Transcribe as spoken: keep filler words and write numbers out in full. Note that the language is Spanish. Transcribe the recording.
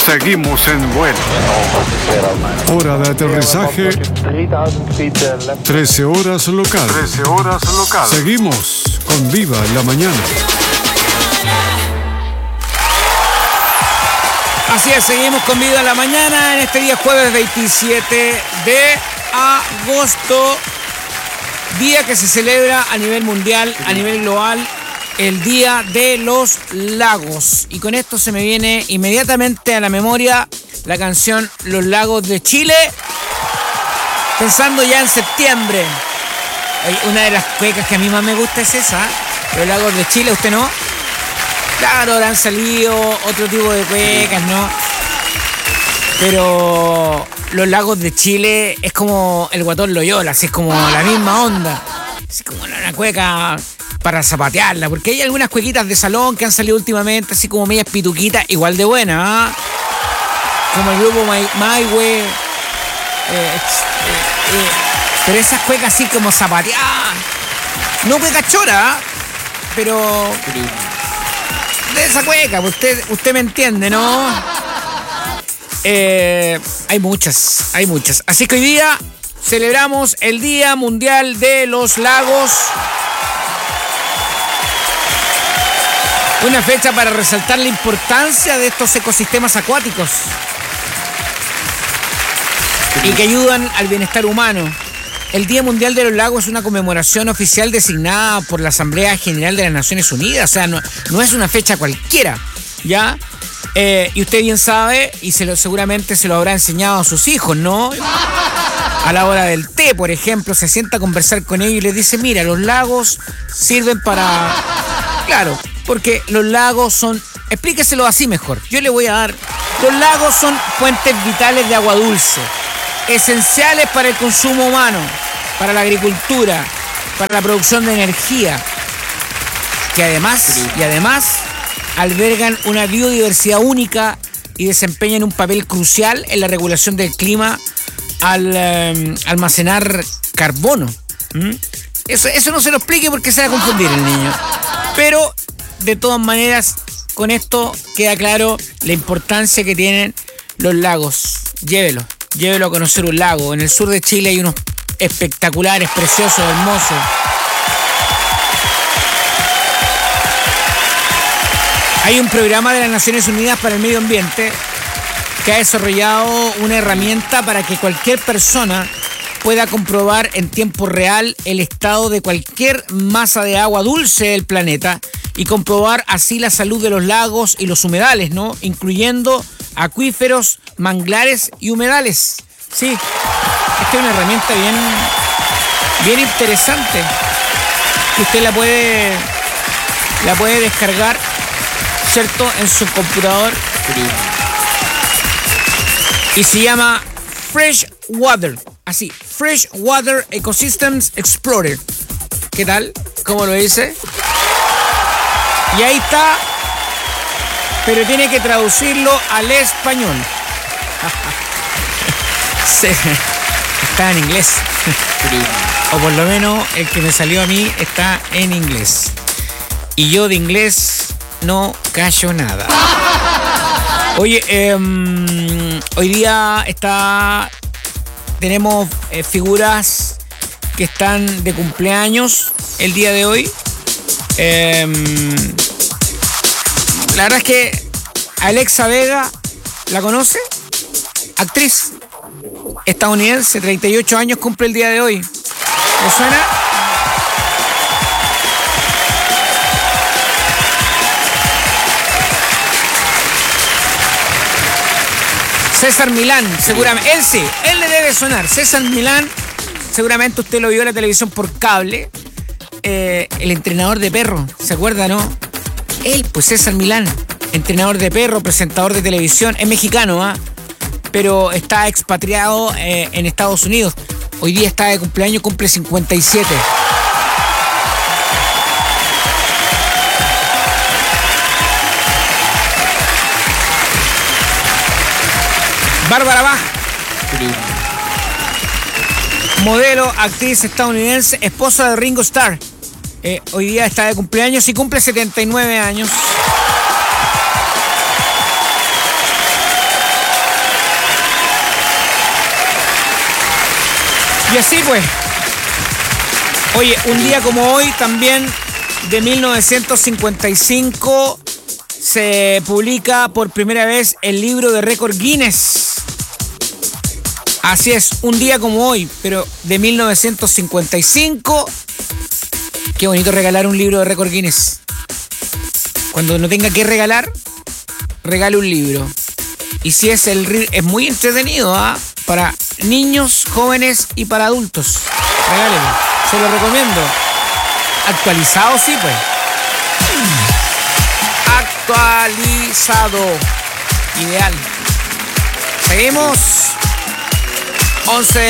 Seguimos en vuelo. Hora de aterrizaje, trece horas local. trece horas local. Seguimos con Viva en la mañana. Así es, seguimos con Viva en la mañana en este día jueves veintisiete de agosto. Día que se celebra a nivel mundial, a nivel global, el Día de los Lagos. Y con esto se me viene inmediatamente a la memoria la canción Los Lagos de Chile, pensando ya en septiembre. Una de las cuecas que a mí más me gusta es esa, Los Lagos de Chile, ¿usted no? Claro, ahora han salido otro tipo de cuecas, ¿no? Pero Los Lagos de Chile es como el Guatón Loyola, así es como la misma onda. Es como una cueca para zapatearla, porque hay algunas cuequitas de salón que han salido últimamente, así como medias pituquitas, igual de buenas, ¿eh? Como el grupo My, My Way. Eh, eh, eh, pero esas cuecas así como zapateadas. No cueca chora, ¿eh? Pero de esa cueca, pues usted, usted me entiende, ¿no? Eh, hay muchas, hay muchas. Así que hoy día celebramos el Día Mundial de los Lagos. Una fecha para resaltar la importancia de estos ecosistemas acuáticos y que ayudan al bienestar humano. El Día Mundial de los Lagos es una conmemoración oficial designada por la Asamblea General de las Naciones Unidas. O sea, no, no es una fecha cualquiera, ¿ya? Eh, y usted bien sabe, y se lo, seguramente se lo habrá enseñado a sus hijos, ¿no? A la hora del té, por ejemplo, se sienta a conversar con ellos y les dice, mira, los lagos sirven para... Claro, porque los lagos son... Explíqueselo así mejor. Yo le voy a dar... Los lagos son fuentes vitales de agua dulce, esenciales para el consumo humano, para la agricultura, para la producción de energía, que además, y además... albergan una biodiversidad única y desempeñan un papel crucial en la regulación del clima al eh, almacenar carbono. ¿Mm? Eso, eso no se lo explique porque se va a confundir el niño. Pero, de todas maneras, con esto queda claro la importancia que tienen los lagos. Llévelo, llévelo a conocer un lago. En el sur de Chile hay unos espectaculares, preciosos, hermosos. Hay un programa de las Naciones Unidas para el Medio Ambiente que ha desarrollado una herramienta para que cualquier persona pueda comprobar en tiempo real el estado de cualquier masa de agua dulce del planeta y comprobar así la salud de los lagos y los humedales, ¿no? Incluyendo acuíferos, manglares y humedales. Sí, esta es una herramienta bien, bien interesante que usted la puede, la puede descargar, ¿cierto?, en su computador. Y se llama Fresh Water. Así, Fresh Water Ecosystems Explorer. ¿Qué tal? ¿Cómo lo dice? Y ahí está. Pero tiene que traducirlo al español. Sí, está en inglés. O por lo menos el que me salió a mí está en inglés. Y yo de inglés no callo nada. Oye, eh, hoy día está, tenemos eh, figuras que están de cumpleaños el día de hoy. Eh, la verdad es que Alexa Vega, ¿la conoce? Actriz estadounidense, treinta y ocho años cumple el día de hoy. ¿Le suena? César Milán, seguramente, él sí, él le debe sonar. César Milán, seguramente usted lo vio en la televisión por cable. Eh, el entrenador de perro, ¿se acuerda, no? Él, pues César Milán, entrenador de perro, presentador de televisión, es mexicano, ¿ah? ¿eh? Pero está expatriado eh, en Estados Unidos. Hoy día está de cumpleaños, cumple cincuenta y siete. Bárbara Bach, modelo, actriz estadounidense, esposa de Ringo Starr. Eh, hoy día está de cumpleaños y cumple setenta y nueve años. Y así pues. Oye, un día como hoy también de mil novecientos cincuenta y cinco se publica por primera vez el libro de récord Guinness. Así es, un día como hoy, pero de mil novecientos cincuenta y cinco. Qué bonito regalar un libro de récord Guinness. Cuando no tenga que regalar, regale un libro. Y si es el es muy entretenido, ¿ah? ¿eh? Para niños, jóvenes y para adultos. Regálelo, se lo recomiendo. Actualizado, sí, pues. Actualizado. Ideal. Seguimos. once